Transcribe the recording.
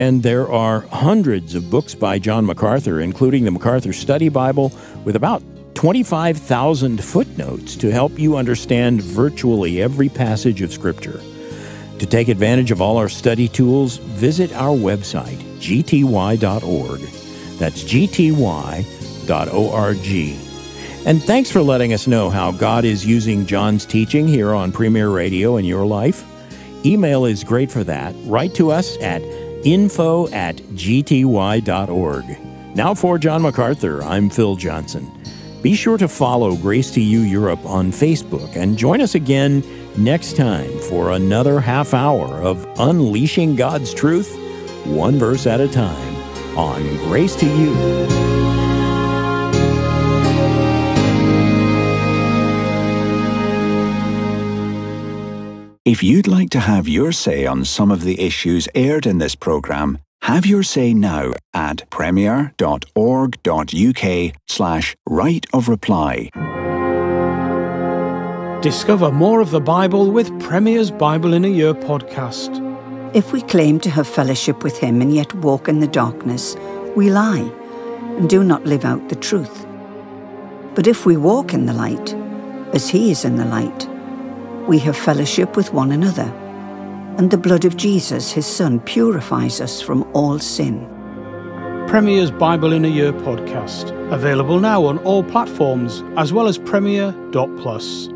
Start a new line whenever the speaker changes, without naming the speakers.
And there are hundreds of books by John MacArthur, including the MacArthur Study Bible, with about 25,000 footnotes to help you understand virtually every passage of Scripture. To take advantage of all our study tools, visit our website, gty.org. That's gty.org. And thanks for letting us know how God is using John's teaching here on Premier Radio in your life. Email is great for that. Write to us at info@gty.org. Now for John MacArthur, I'm Phil Johnson. Be sure to follow Grace to You Europe on Facebook and join us again next time for another half hour of unleashing God's truth, one verse at a time, on Grace to You.
If you'd like to have your say on some of the issues aired in this programme, have your say now at premier.org.uk/right of reply.
Discover more of the Bible with Premier's Bible in a Year podcast.
If we claim to have fellowship with him and yet walk in the darkness, we lie and do not live out the truth. But if we walk in the light, as he is in the light, we have fellowship with one another, and the blood of Jesus, his Son, purifies us from all sin.
Premier's Bible in a Year podcast, available now on all platforms, as well as Premier.plus.